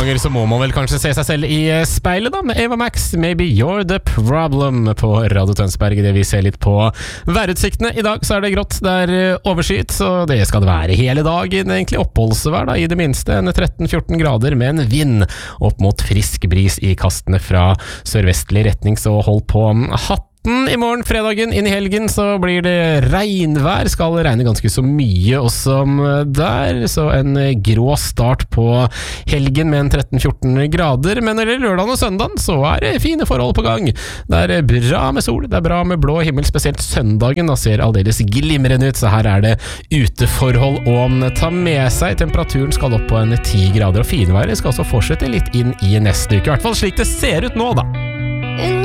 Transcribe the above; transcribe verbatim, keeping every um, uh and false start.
ganger så må man vel kanskje se seg selv i speilet da, med Ava Max, Maybe You're the Problem på Radio Tønsberg, det vi ser litt på værutsiktene. I dag så er det grått, det er overskyet, så det skal det være hele dagen, egentlig oppholdsvær da, i det minste en tretten til fjorten grader med en vind opp mot frisk bris i kastene fra sørvestlig retning, så hold på hatt. I morgen, fredagen, inn i helgen, så blir det regnvær. Skal regne ganske så mye også der, så en grå start på helgen med en tretten til fjorten grader. Men eller lørdagen og søndagen, så er det fine forhold på gang. Det er bra med sol, det er bra med blå himmel, spesielt søndagen. Da ser aldeles glimrende ut, så her er det uteforhold å ta med seg. Temperaturen skal opp på en ti grader, og finværet skal også fortsette litt inn i neste uke. I hvert fall slik det ser ut nå, da.